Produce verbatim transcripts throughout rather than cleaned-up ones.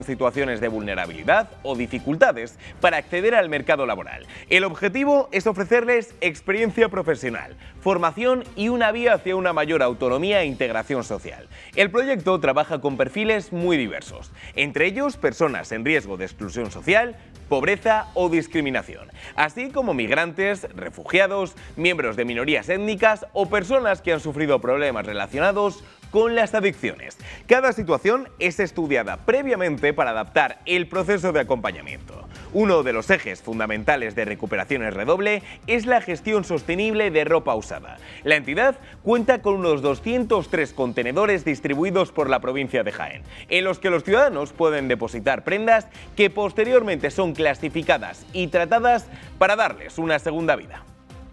situaciones de vulnerabilidad o dificultades para acceder al mercado laboral. El objetivo es ofrecerles experiencia profesional, formación y una vía hacia una mayor autonomía e integración social. El proyecto trabaja con perfiles muy diversos, entre ellos personas en riesgo de exclusión social, pobreza o discriminación, así como migrantes, refugiados, miembros de minorías étnicas o personas que han sufrido problemas relacionados con las adicciones. Cada situación es estudiada previamente para adaptar el proceso de acompañamiento. Uno de los ejes fundamentales de Recuperación R W es la gestión sostenible de ropa usada. La entidad cuenta con unos doscientos tres contenedores distribuidos por la provincia de Jaén, en los que los ciudadanos pueden depositar prendas que posteriormente son clasificadas y tratadas para darles una segunda vida.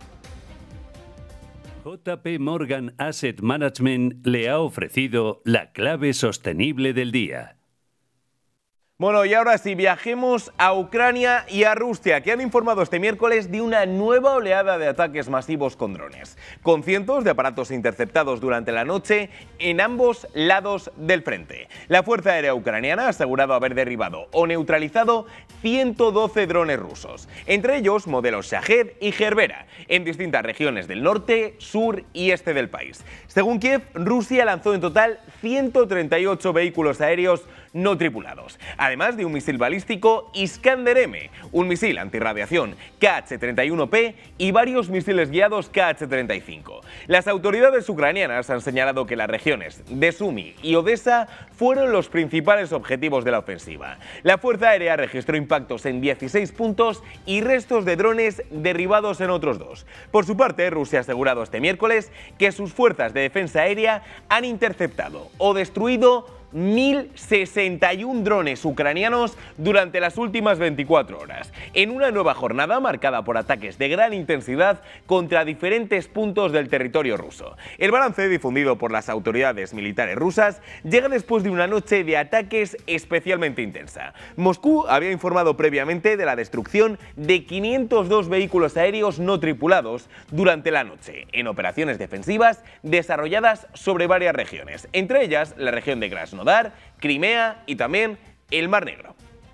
J P Morgan Asset Management le ha ofrecido la clave sostenible del día. Bueno, y ahora sí, viajemos a Ucrania y a Rusia, que han informado este miércoles de una nueva oleada de ataques masivos con drones, con cientos de aparatos interceptados durante la noche en ambos lados del frente. La Fuerza Aérea Ucraniana ha asegurado haber derribado o neutralizado ciento doce drones rusos, entre ellos modelos Shahed y Gerbera, en distintas regiones del norte, sur y este del país. Según Kiev, Rusia lanzó en total ciento treinta y ocho vehículos aéreos no tripulados, además de un misil balístico Iskander M, un misil antirradiación K H treinta y uno P y varios misiles guiados K H treinta y cinco. Las autoridades ucranianas han señalado que las regiones de Sumy y Odessa fueron los principales objetivos de la ofensiva. La Fuerza Aérea registró impactos en dieciséis puntos y restos de drones derribados en otros dos. Por su parte, Rusia ha asegurado este miércoles que sus fuerzas de defensa aérea han interceptado o destruido mil sesenta y uno drones ucranianos durante las últimas veinticuatro horas, en una nueva jornada marcada por ataques de gran intensidad contra diferentes puntos del territorio ruso. El balance difundido por las autoridades militares rusas llega después de una noche de ataques especialmente intensa. Moscú había informado previamente de la destrucción de quinientos dos vehículos aéreos no tripulados durante la noche, en operaciones defensivas desarrolladas sobre varias regiones, entre ellas la región de Krasnodar, Crimea y también el Mar Negro.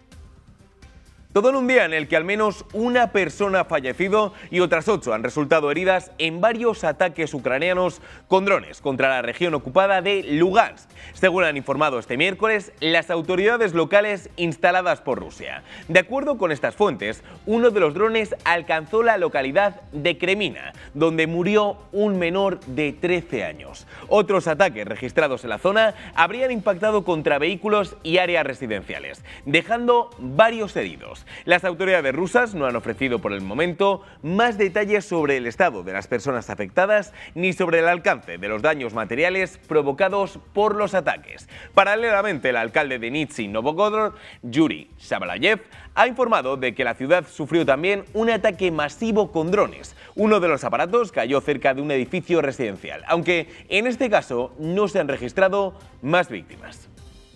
Todo en un día en el que al menos una persona ha fallecido y otras ocho han resultado heridas en varios ataques ucranianos con drones contra la región ocupada de Lugansk, según han informado este miércoles las autoridades locales instaladas por Rusia. De acuerdo con estas fuentes, uno de los drones alcanzó la localidad de Kremina, donde murió un menor de trece años. Otros ataques registrados en la zona habrían impactado contra vehículos y áreas residenciales, dejando varios heridos. Las autoridades rusas no han ofrecido por el momento más detalles sobre el estado de las personas afectadas ni sobre el alcance de los daños materiales provocados por los ataques. Paralelamente, el alcalde de Nizhny Novgorod, Yuri Shabalayev, ha informado de que la ciudad sufrió también un ataque masivo con drones. Uno de los aparatos cayó cerca de un edificio residencial, aunque en este caso no se han registrado más víctimas.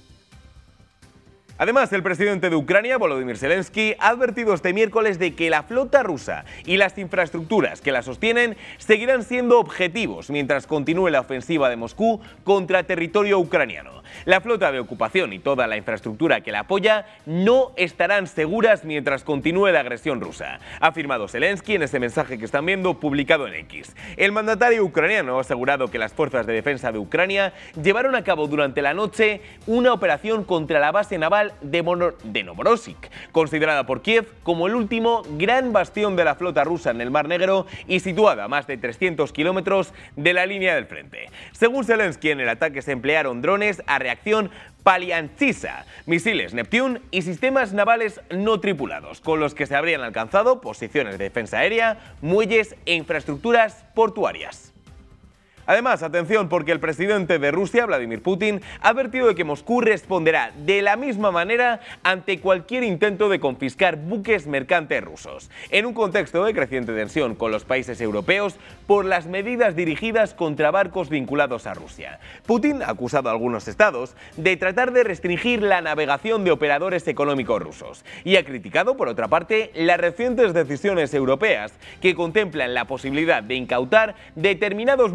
Además, el presidente de Ucrania, Volodymyr Zelensky, ha advertido este miércoles de que la flota rusa y las infraestructuras que la sostienen seguirán siendo objetivos mientras continúe la ofensiva de Moscú contra territorio ucraniano. La flota de ocupación y toda la infraestructura que la apoya no estarán seguras mientras continúe la agresión rusa, ha afirmado Zelensky en ese mensaje que están viendo publicado en X. El mandatario ucraniano ha asegurado que las fuerzas de defensa de Ucrania llevaron a cabo durante la noche una operación contra la base naval de, Mono de Novorossiysk, considerada por Kiev como el último gran bastión de la flota rusa en el Mar Negro y situada a más de trescientos kilómetros de la línea del frente. Según Zelensky, en el ataque se emplearon drones a reacción Paliantisa, misiles Neptune y sistemas navales no tripulados, con los que se habrían alcanzado posiciones de defensa aérea, muelles e infraestructuras portuarias. Además, atención, porque el presidente de Rusia, Vladimir Putin, ha advertido de que Moscú responderá de la misma manera ante cualquier intento de confiscar buques mercantes rusos, en un contexto de creciente tensión con los países europeos por las medidas dirigidas contra barcos vinculados a Rusia. Putin ha acusado a algunos estados de tratar de restringir la navegación de operadores económicos rusos y ha criticado, por otra parte, las recientes decisiones europeas que contemplan la posibilidad de incautar determinados buques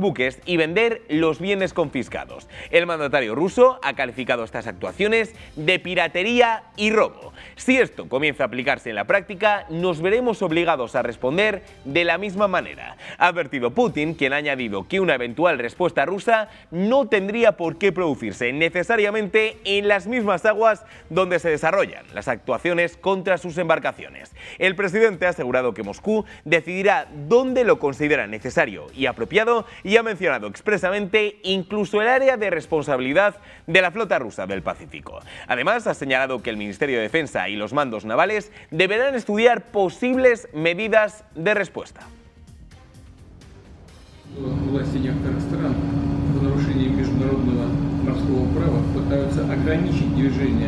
y vender los bienes confiscados. El mandatario ruso ha calificado estas actuaciones de piratería y robo. Si esto comienza a aplicarse en la práctica, nos veremos obligados a responder de la misma manera. Ha advertido Putin, quien ha añadido que una eventual respuesta rusa no tendría por qué producirse necesariamente en las mismas aguas donde se desarrollan las actuaciones contra sus embarcaciones. El presidente ha asegurado que Moscú decidirá dónde lo considera necesario y apropiado y ha mencionado expresamente incluso el área de responsabilidad de la flota rusa del Pacífico. Además, ha señalado que el Ministerio de Defensa y los mandos navales deberán estudiar posibles medidas de respuesta. Власти некоторых стран в нарушении международного морского права пытаются ограничить движение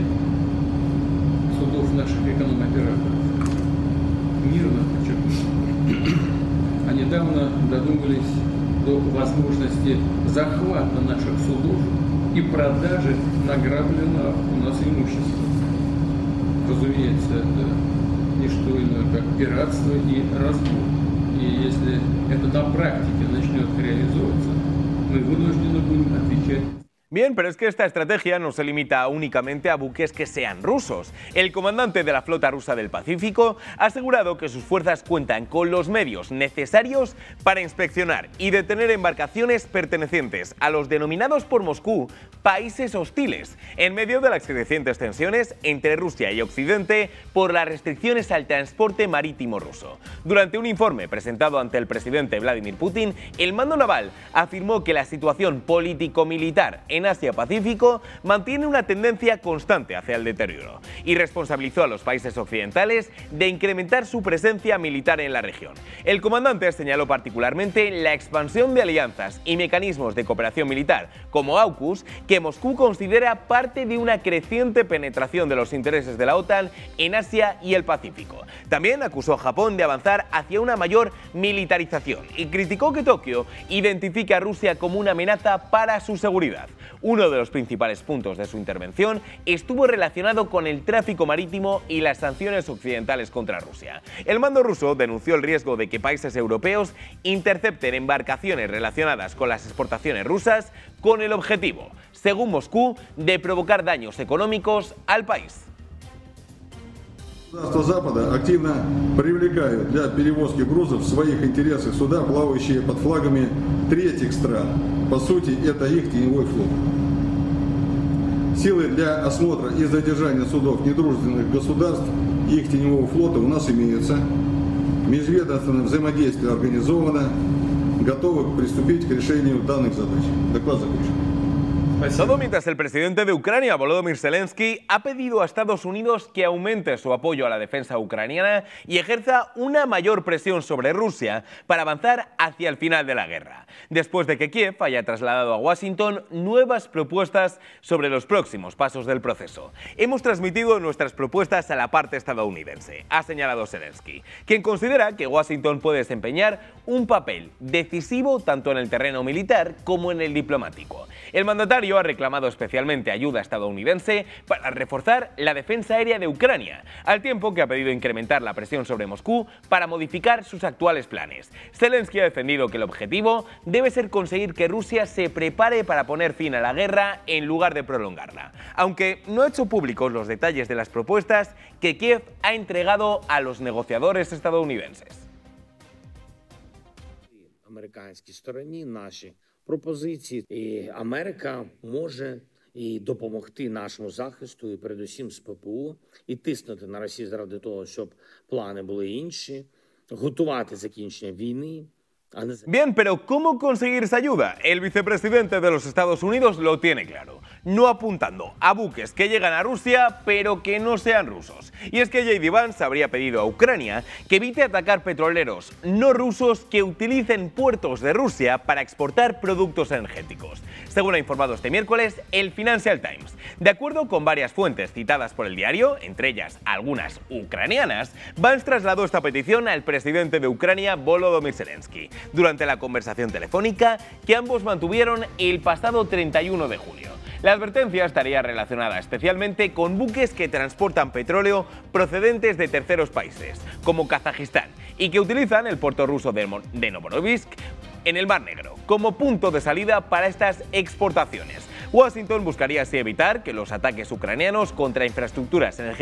судов наших эконом-операторов. Мирно, подчеркну. А недавно додумались до возможности захвата наших судов и продажи награбленного у нас имущества. Разумеется, это не что иное, как пиратство и разбой. И если это на практике начнет реализовываться, мы вынуждены будем отвечать. Bien, pero es que esta estrategia no se limita únicamente a buques que sean rusos. El comandante de la flota rusa del Pacífico ha asegurado que sus fuerzas cuentan con los medios necesarios para inspeccionar y detener embarcaciones pertenecientes a los denominados por Moscú países hostiles, en medio de las crecientes tensiones entre Rusia y Occidente por las restricciones al transporte marítimo ruso. Durante un informe presentado ante el presidente Vladimir Putin, el mando naval afirmó que la situación político-militar en Asia-Pacífico mantiene una tendencia constante hacia el deterioro y responsabilizó a los países occidentales de incrementar su presencia militar en la región. El comandante señaló particularmente la expansión de alianzas y mecanismos de cooperación militar como AUKUS, que Moscú considera parte de una creciente penetración de los intereses de la OTAN en Asia y el Pacífico. También acusó a Japón de avanzar hacia una mayor militarización y criticó que Tokio identifique a Rusia como una amenaza para su seguridad. Uno de los principales puntos de su intervención estuvo relacionado con el tráfico marítimo y las sanciones occidentales contra Rusia. El mando ruso denunció el riesgo de que países europeos intercepten embarcaciones relacionadas con las exportaciones rusas con el objetivo, según Moscú, de provocar daños económicos al país. Государства Запада активно привлекают для перевозки грузов в своих интересах суда, плавающие под флагами третьих стран. По сути, это их теневой флот. Силы для осмотра и задержания судов недружественных государств и их теневого флота у нас имеются. Межведомственное взаимодействие организовано. Готовы приступить к решению данных задач. Доклад закончен. Todo mientras el presidente de Ucrania, Volodymyr Zelensky, ha pedido a Estados Unidos que aumente su apoyo a la defensa ucraniana y ejerza una mayor presión sobre Rusia para avanzar hacia el final de la guerra, después de que Kiev haya trasladado a Washington nuevas propuestas sobre los próximos pasos del proceso. Hemos transmitido nuestras propuestas a la parte estadounidense, ha señalado Zelensky, quien considera que Washington puede desempeñar un papel decisivo tanto en el terreno militar como en el diplomático. El mandatario ha reclamado especialmente ayuda estadounidense para reforzar la defensa aérea de Ucrania, al tiempo que ha pedido incrementar la presión sobre Moscú para modificar sus actuales planes. Zelensky ha defendido que el objetivo debe ser conseguir que Rusia se prepare para poner fin a la guerra en lugar de prolongarla, aunque no ha hecho públicos los detalles de las propuestas que Kiev ha entregado a los negociadores estadounidenses. Американській стороні наші пропозиції, і Америка може і допомогти нашому захисту, і передусім з ППО, і тиснути на Росію заради того, щоб плани були інші, готувати закінчення війни. Bien, pero ¿cómo conseguir esa ayuda? El vicepresidente de los Estados Unidos lo tiene claro, no apuntando a buques que llegan a Rusia pero que no sean rusos. Y es que J D Vance habría pedido a Ucrania que evite atacar petroleros no rusos que utilicen puertos de Rusia para exportar productos energéticos, según ha informado este miércoles el Financial Times. De acuerdo con varias fuentes citadas por el diario, entre ellas algunas ucranianas, Vance trasladó esta petición al presidente de Ucrania, Volodymyr Zelensky, durante la conversación telefónica que ambos mantuvieron el pasado treinta y uno de julio. La advertencia estaría relacionada especialmente con buques que transportan petróleo procedentes de terceros países, como Kazajistán, y que utilizan el puerto ruso de Novorossiysk en el Mar Negro, como punto de salida para estas exportaciones. Washington buscaría así evitar que los ataques ucranianos contra infraestructuras energéticas